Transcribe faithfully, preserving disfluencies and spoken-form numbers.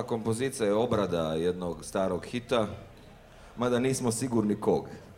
kompozicija je obrada jednog starog hita, mada nismo sigurni kog.